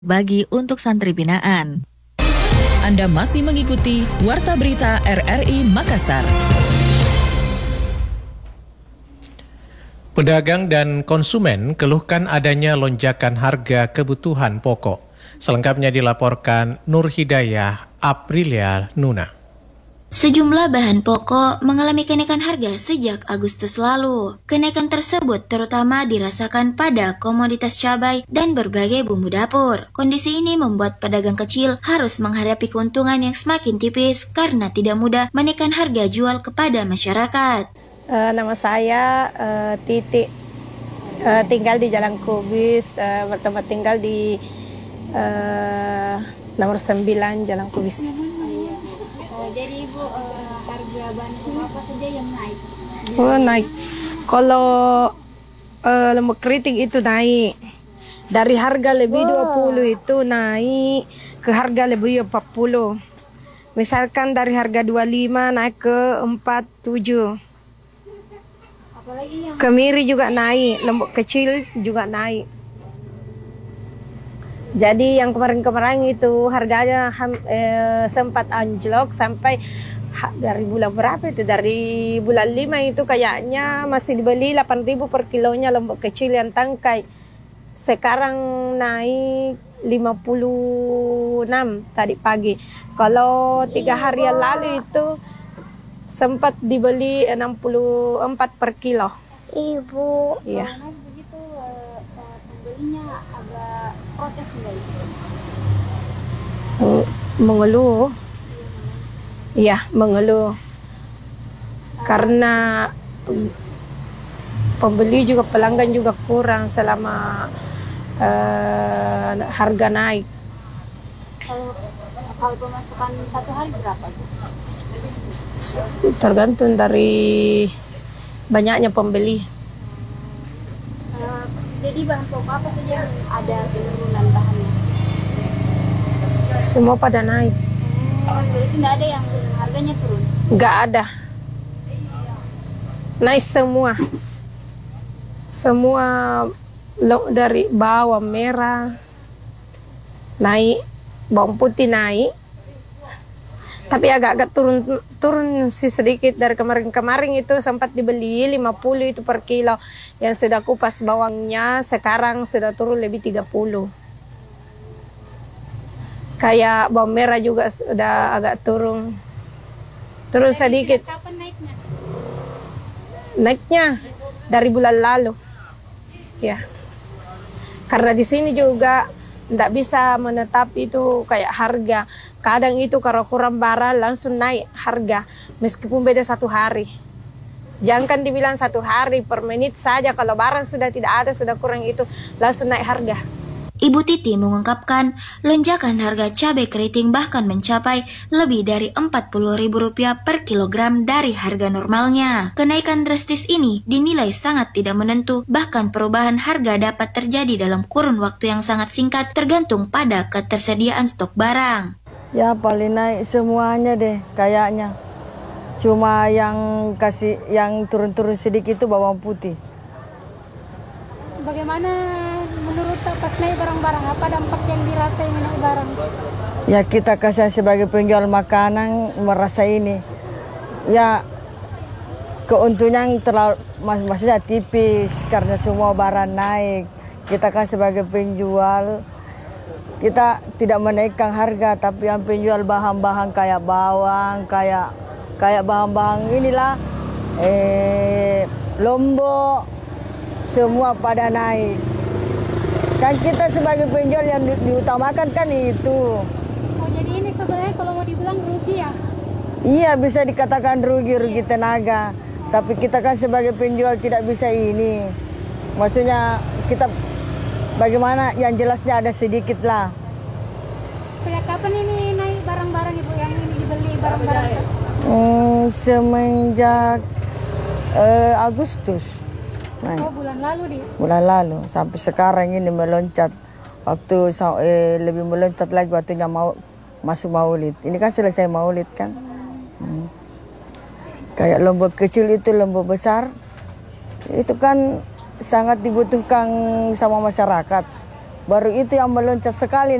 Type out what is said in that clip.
bagi untuk santri binaan. Anda masih mengikuti Warta Berita RRI Makassar. Pedagang dan konsumen keluhkan adanya lonjakan harga kebutuhan pokok. Selengkapnya dilaporkan Nur Hidayah Aprilia Nuna. Sejumlah bahan pokok mengalami kenaikan harga sejak Agustus lalu. Kenaikan tersebut terutama dirasakan pada komoditas cabai dan berbagai bumbu dapur. Kondisi ini membuat pedagang kecil harus menghadapi keuntungan yang semakin tipis karena tidak mudah menaikkan harga jual kepada masyarakat. Nama saya Titik, tinggal di Jalan Kubis, bertempat tinggal di nomor 9 Jalan Kubis. Jadi Ibu, harga bahan pokok apa saja yang naik? Naik. Kalau lemak keriting itu naik. Dari harga lebih 20 itu naik ke harga lebih 40. Misalkan dari harga 25 naik ke 47. Kemiri juga naik, lombok kecil juga naik. Jadi yang kemarin-kemarin itu harganya sempat anjlok sampai dari bulan berapa itu? Dari bulan 5 itu kayaknya masih dibeli 8.000 per kilonya lombok kecil yang tangkai. Sekarang naik 56 tadi pagi. Kalau 3 hari yang lalu itu sempat dibeli 64 per kilo. Ibu, Iya. begitu pembelinya agak protes enggak itu? Mengeluh. Iya, mengeluh. Karena pembeli juga, pelanggan juga kurang selama harga naik. Kalau pemasukan satu hari berapa, Bu? Tergantung dari banyaknya pembeli. Jadi bahan pokok apa saja yang ada penurunan bahannya? Semua pada naik. Berarti nggak ada yang harganya turun? Nggak ada. Naik semua. Semua dari bawang merah naik, bawang putih naik. Tapi agak-agak turun sih sedikit dari kemarin itu sempat dibeli 50 itu per kilo. Yang sudah kupas bawangnya sekarang sudah turun lebih 30. Kayak bawang merah juga sudah agak turun. Turun sedikit. Kapan naiknya? Naiknya dari bulan lalu. Ya. Karena di sini juga tidak bisa menetap itu kayak harga. Kadang itu kalau kurang barang langsung naik harga meskipun beda 1 hari. Jangan dibilang 1 hari, per menit saja kalau barang sudah tidak ada, sudah kurang itu langsung naik harga. Ibu Titi mengungkapkan lonjakan harga cabai keriting bahkan mencapai lebih dari Rp40.000 per kilogram dari harga normalnya. Kenaikan drastis ini dinilai sangat tidak menentu, bahkan perubahan harga dapat terjadi dalam kurun waktu yang sangat singkat tergantung pada ketersediaan stok barang. Ya paling naik semuanya deh kayaknya. Cuma yang turun-turun sedikit itu bawang putih. Bagaimana menurut pas naik barang-barang, apa dampak yang dirasain naik barang? Ya kita kasihan sebagai penjual makanan merasa ini. Ya keuntungan maksudnya tipis karena semua barang naik. Kita kan sebagai penjual kita tidak menaikkan harga, tapi yang penjual bahan-bahan kayak bawang, kayak bahan-bahan inilah lombok semua pada naik. Kan kita sebagai penjual yang diutamakan kan itu. Oh, jadi ini sebenarnya kalau mau dibilang rugi ya? Iya, bisa dikatakan rugi tenaga. Tapi kita kan sebagai penjual tidak bisa ini. Maksudnya kita bagaimana yang jelasnya ada sedikit lah. Sejak kapan ini naik barang-barang Ibu yang ini dibeli barang-barang? Semenjak Agustus. Naik. Oh, bulan lalu di? Bulan lalu sampai sekarang ini meloncat. Waktu lebih meloncat lagi waktunya mau masuk Maulid. Ini kan selesai Maulid kan. Kayak lombok kecil itu, lombok besar itu kan sangat dibutuhkan sama masyarakat. baru itu yang meloncat sekali.